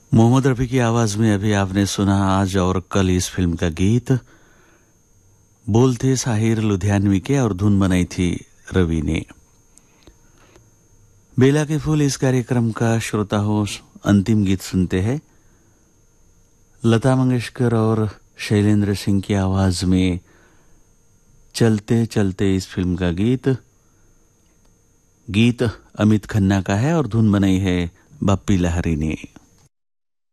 मोहम्मद रफ़ी की आवाज में अभी आपने सुना आज और कल इस फिल्म का गीत। बोल थे साहिर लुधियानवी के और धुन बनाई थी रवि ने। बेला के फूल इस कार्यक्रम का श्रोता हो अंतिम गीत सुनते हैं लता मंगेशकर और शैलेंद्र सिंह की आवाज में चलते चलते इस फिल्म का गीत अमित खन्ना का है और धुन बनाई है बप्पी लहरी ने।